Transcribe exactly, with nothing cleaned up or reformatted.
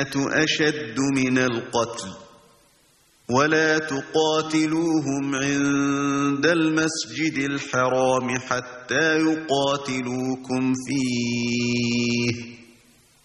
أشد من القتل ولا تقاتلوهم عند المسجد الحرام حتى يقاتلوكم فيه